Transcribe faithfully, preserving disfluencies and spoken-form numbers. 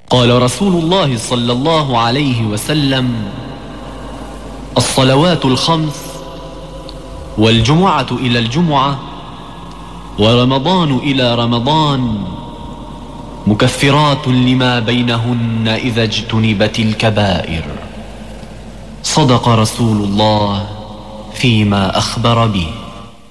قال رسول الله صلى الله عليه وسلم: الصلوات الخمس والجمعة إلى الجمعة ورمضان إلى رمضان مكفرات لما بينهن إذا اجتنبت الكبائر. صدق رسول الله فيما أخبر به.